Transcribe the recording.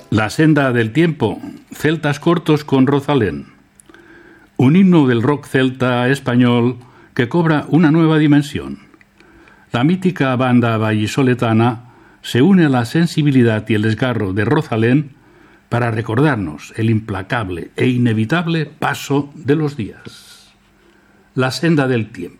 La senda del tiempo, celtas cortos con Rosalén. Un himno del rock celta español que cobra una nueva dimensión. La mítica banda vallisoletana se une a la sensibilidad y el desgarro de Rosalén para recordarnos el implacable e inevitable paso de los días. La senda del tiempo.